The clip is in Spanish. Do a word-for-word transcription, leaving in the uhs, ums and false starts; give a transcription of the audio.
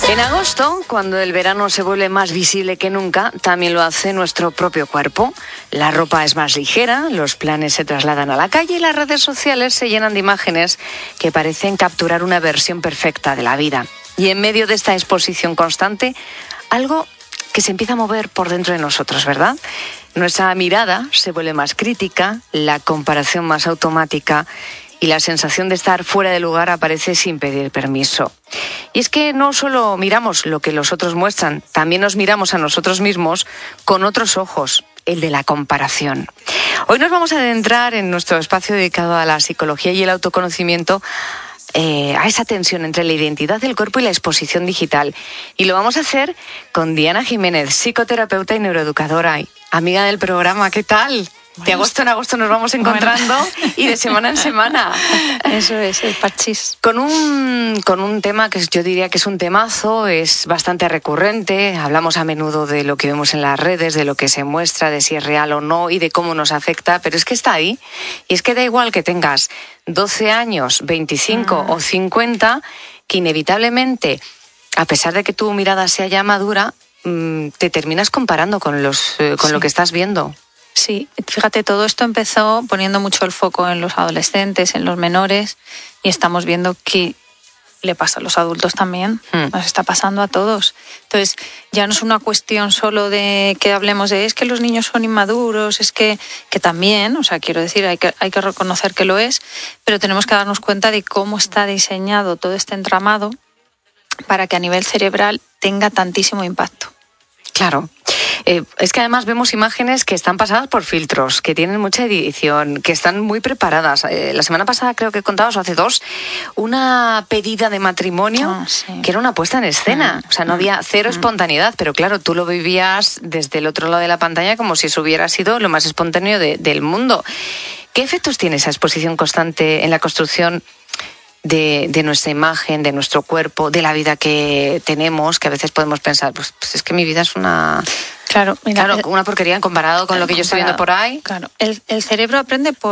En agosto, cuando el verano se vuelve más visible que nunca, también lo hace nuestro propio cuerpo. La ropa es más ligera, los planes se trasladan a la calle y las redes sociales se llenan de imágenes que parecen capturar una versión perfecta de la vida. Y en medio de esta exposición constante, algo que se empieza a mover por dentro de nosotros, ¿verdad? Nuestra mirada se vuelve más crítica, la comparación más automática y la sensación de estar fuera de lugar aparece sin pedir permiso. Y es que no solo miramos lo que los otros muestran, también nos miramos a nosotros mismos con otros ojos, el de la comparación. Hoy nos vamos a adentrar en nuestro espacio dedicado a la psicología y el autoconocimiento, eh, a esa tensión entre la identidad del cuerpo y la exposición digital. Y lo vamos a hacer con Diana Jiménez, psicoterapeuta y neuroeducadora, amiga del programa. ¿Qué tal? Bueno, de agosto en agosto nos vamos encontrando bueno. y de semana en semana. Eso es, el parchís. Con un, con un tema que yo diría que es un temazo, es bastante recurrente. Hablamos a menudo de lo que vemos en las redes, de lo que se muestra, de si es real o no y de cómo nos afecta, pero es que está ahí. Y es que da igual que tengas doce años, veinticinco mm. o cincuenta, que inevitablemente, a pesar de que tu mirada sea ya madura, te terminas comparando con, los, con sí. lo que estás viendo. Sí, fíjate, todo esto empezó poniendo mucho el foco en los adolescentes, en los menores, y estamos viendo que le pasa a los adultos también, mm. nos está pasando a todos. Entonces, ya no es una cuestión solo de que hablemos de es que los niños son inmaduros, es que, que también, o sea, quiero decir, hay que, hay que reconocer que lo es, pero tenemos que darnos cuenta de cómo está diseñado todo este entramado para que a nivel cerebral tenga tantísimo impacto. Claro. Eh, es que además vemos imágenes que están pasadas por filtros, que tienen mucha edición, que están muy preparadas. Eh, la semana pasada creo que contabas, o hace dos, una pedida de matrimonio oh, sí. que era una puesta en escena. Mm, o sea, no mm, había cero mm. espontaneidad, pero claro, tú lo vivías desde el otro lado de la pantalla como si eso hubiera sido lo más espontáneo de, del mundo. ¿Qué efectos tiene esa exposición constante en la construcción De, de nuestra imagen, de nuestro cuerpo, de la vida que tenemos, que a veces podemos pensar, pues, pues es que mi vida es una... Claro, mira, claro, una porquería comparado con lo que comparado, yo estoy viendo por ahí? Claro, el, el cerebro aprende por